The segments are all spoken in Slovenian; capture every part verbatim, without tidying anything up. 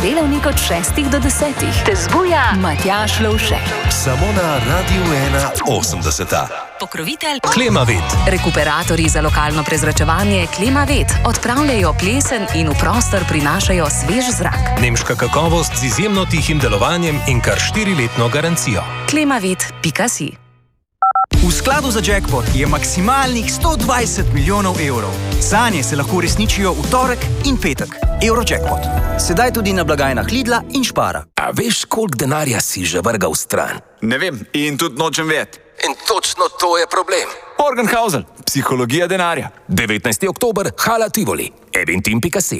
delavnik od šestih do desetih. Te zbuja Matjaž Lovše. Samo na Radiu ena osemdeseta. Pokrovitelj Klimavet. Rekuperatorji za lokalno prezračevanje Klimavet odpravljajo plesen in v prostor prinašajo svež zrak. Nemška kakovost z izjemno tihim delovanjem in kar štiriletno garancijo. klimavet pika si. V skladu za jackpot je maksimalnih sto dvajset milijonov evrov. Sanje se lahko uresničijo v torek in petek. Eurojackpot. Sedaj tudi na blagajnah Lidla in Špara. A veš, koliko denarja si že vrgal stran? Ne vem in tudi nočem vedeti. In točno to je problem. Morgenhausen, psihologija denarja. devetnajsti oktober, Hala Tivoli, eventim pika si.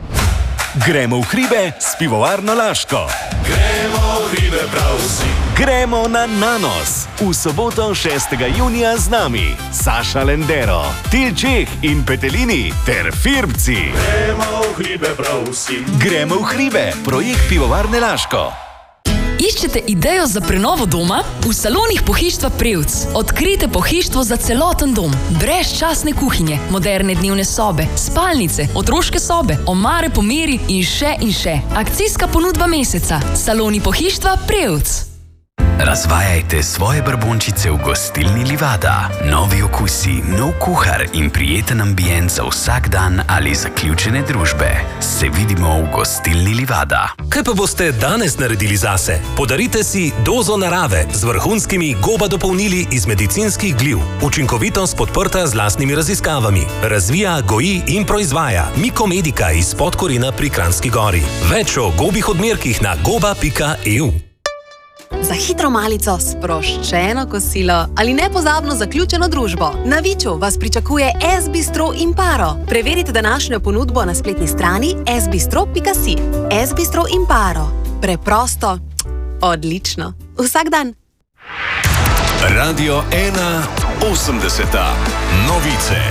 Gremo v hribe s pivovarno Laško. Gremo v hribe prav vsi. Gremo na Nanos. V soboto šestega junija z nami Saša Lendero, Til Čeh in Petelini ter Firbci. Gremo v hribe prav vsi. Gremo v hribe, projekt pivovarne Laško. Iščete idejo za prenovo doma? V salonih Pohištva Prevc. Odkrite pohištvo za celoten dom. Brezčasne kuhinje, moderne dnevne sobe, spalnice, otroške sobe, omare po meri in še in še. Akcijska ponudba meseca. Saloni Pohištva Prevc. Razvajajte svoje brbončice v gostilni Livada. Novi okusi, nov kuhar in prijeten ambient za vsak dan ali zaključene družbe. Se vidimo v gostilni Livada. Kaj pa boste danes naredili zase? Podarite si dozo narave z vrhunskimi goba dopolnili iz medicinskih gliv. Učinkovitost podprta z lastnimi raziskavami. Razvija, goji in proizvaja Mikomedika iz Podkorina pri Kranjski Gori. Več o gobih odmerkih na goba pika e u. Za hitro malico, sproščeno kosilo ali nepozabno zaključeno družbo. Na Viču vas pričakuje S Bistro Imparo. Preverite današnjo ponudbo na spletni strani s bistro pika si. S Bistro Imparo. Preprosto, odlično. Vsak dan. Radio ena osemdeseta. Novice.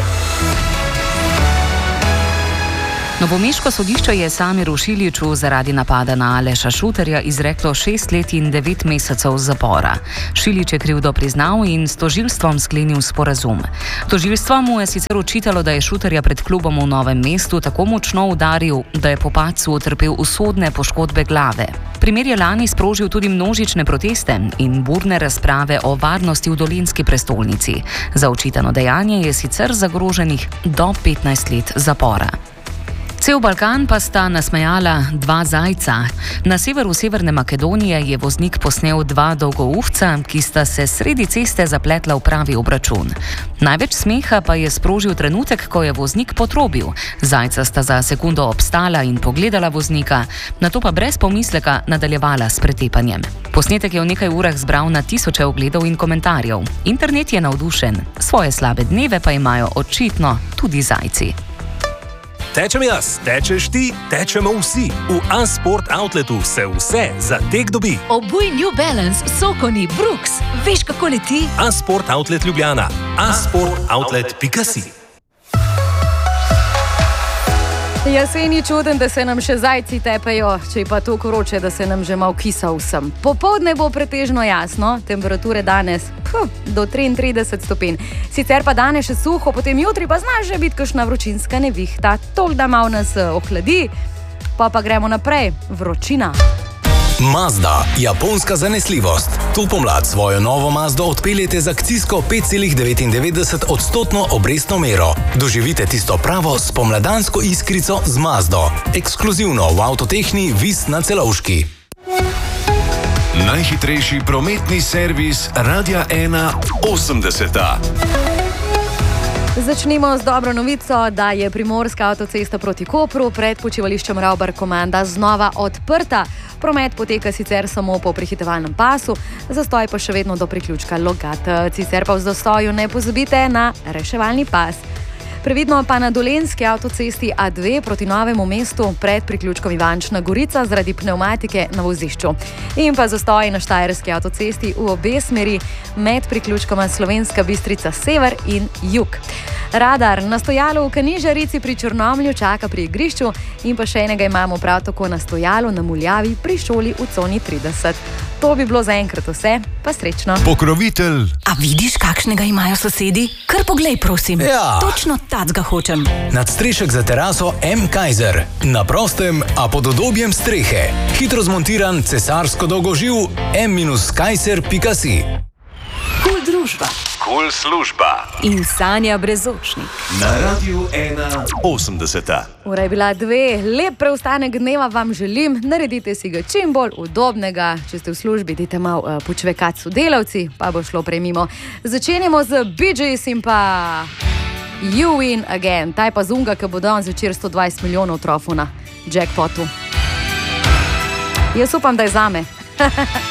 Novomeško sodišče je Samiru Šiljiću zaradi napada na Aleša Šuterja izreklo šest let in devet mesecev zapora. Šiljić je krivdo priznal in s tožilstvom sklenil sporazum. Tožilstvo mu je sicer očitalo, da je Šuterja pred klubom v Novem mestu tako močno udaril, da je po padcu utrpel usodne poškodbe glave. Primer je lani sprožil tudi množične proteste in burne razprave o varnosti v dolenjski prestolnici. Za očitano dejanje je sicer zagroženih do petnajst let zapora. Cel Balkan pa sta nasmejala dva zajca. Na severu Severne Makedonije je voznik posnel dva dolgoufca, ki sta se sredi ceste zapletla v pravi obračun. Največ smeha pa je sprožil trenutek, ko je voznik potrobil. Zajca sta za sekundo obstala in pogledala voznika, nato pa brez pomisleka nadaljevala s pretepanjem. Posnetek je v nekaj urah zbral na tisoče ogledov in komentarjev. Internet je navdušen, svoje slabe dneve pa imajo očitno tudi zajci. Tečem jaz, tečeš ti, tečemo vsi. V A-Sport Outletu se vse za tek dobi. Obuj New Balance, Sokoni, Brooks. Veš, kako leti? A-Sport Outlet Ljubljana. a sport outlet pika si. Jeseni čuden, da se nam še zajci tepejo, če pa to koroče, da se nam že mal kisa vsem. Popoldne bo pretežno jasno, temperature danes puh, do triintrideset stopinj. Sicer pa danes še suho, potem jutri pa zna že biti kakšna vročinska nevihta. Tol, da mal nas ohladi, pa pa gremo naprej. Vročina. Mazda, japonska zanesljivost. To pomlad svojo novo Mazdo odpeljete z akcijsko pet celih devetindevetdeset odstotno obrestno mero. Doživite tisto pravo spomladansko iskrico z Mazdo. Ekskluzivno v Avtotehni Vis na Celovški. Najhitrejši prometni servis Radia ena osemdeseta. Začnimo z dobro novico, da je primorska avtocesta proti Kopru pred počivališčem Ravbar-Komanda znova odprta. Promet poteka sicer samo po prehitevalnem pasu, zastoj pa še vedno do priključka Logat. Sicer pa v zastoju ne pozabite na reševalni pas. Previdno pa na dolenjski avtocesti A dve proti Novemu mestu pred priključkom Ivančna Gorica zaradi pnevmatike na vozišču. In pa zastoji na štajerski avtocesti v obe smeri med priključkoma Slovenska Bistrica sever in jug. Radar na stojalu v Kanižarici pri Črnomlju čaka pri igrišču in pa še enega imamo prav tako na stojalu na Muljavi pri šoli v coni trideset. To bi bilo zaenkrat vse, pa srečno. Pokrovitelj. A vidiš, kakšnega imajo sosedi? Kar poglej, prosim. Ja. Točno tacga hočem. Nadstrešek za teraso M. Kaiser. Na prostem, a pod udobjem strehe. Hitro zmontiran cesarsko dolgoživ M Kaiser pika si. Kul družba. Kul služba. In Sanja Brezočnik. Na Radiu ena osemdeseta. Ura je bila dve, lep preostanek dneva vam želim, naredite si ga čim bolj udobnega, če ste v službi, dajte malo uh, počvekati sodelavci, pa bo šlo prej mimo. Začenjamo z Bee Gees in pa You Win Again, taj pa zunga, ki bo danes zvečer sto dvajset milijonov trofov na jackpotu. Jaz upam, da je zame.